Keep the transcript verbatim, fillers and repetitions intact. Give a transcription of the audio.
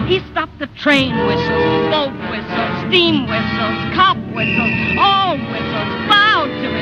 He stopped the train whistles, boat whistles, steam whistles, cop whistles, all whistles, bowed to